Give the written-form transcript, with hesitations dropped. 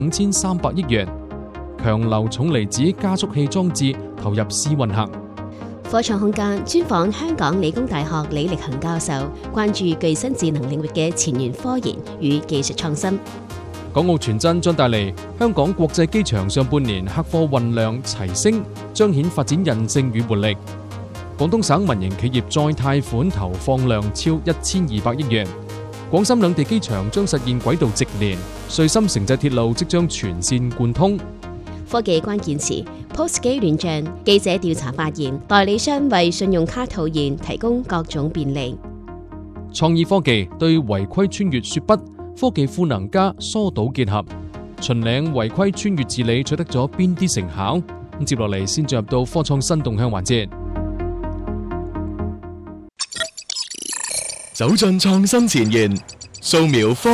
5300億元。強流重離子加速器裝置投入試運行。 科創空間專訪香港理工大學李力恒教授，關注具新智能領域嘅前沿科研與技術創新。 港澳傳真將帶嚟香港國際機場上半年客貨運量齊升，彰顯發展韌性與活力。廣東省民營企業再貸款投放量超1200億元。廣深兩地機場將實現軌道直連，穗深城際鐵路即將全線貫通。 科技關鍵詞 POS 機亂象，記者調查發現，代理商為信用卡套現提供各種便利。 創意科技對違規穿越說不，科技賦能加疏導結合。秦嶺違規穿越治理取得咗邊啲成效？接落嚟先進入到科創新動向環節， 走進創新前沿，掃描科